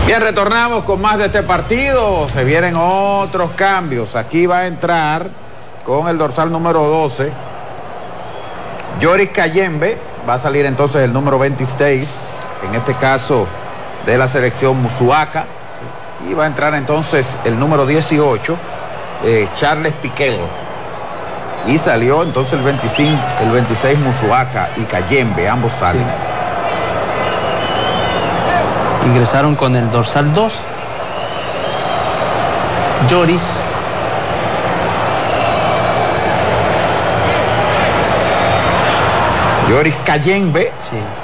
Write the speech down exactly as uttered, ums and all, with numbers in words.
Bien, retornamos con más de este partido. Se vienen otros cambios. Aquí va a entrar con el dorsal número doce Yoris Cayembe. Va a salir entonces el número veintiséis, en este caso de la selección Musuaca. Y va a entrar entonces el número dieciocho, eh, Charles Piquel. Y salió entonces el veinticinco, el veintiséis Musuaca y Cayembe, ambos salen. Sí. Ingresaron con el dorsal dos, Yoris, Yoris Cayembe. sí.